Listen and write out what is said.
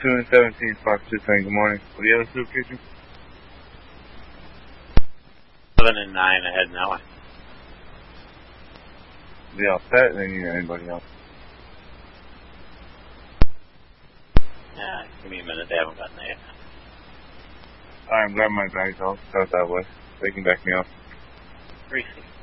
and 17, Fox 2 saying good morning. What do you have to do, Kitchen? 7 and 9 ahead now. They all set, and then you know anybody else. Yeah, give me a minute, they haven't gotten there yet. Alright, I'm grabbing my bags, I'll start that way. They can back me up. 360.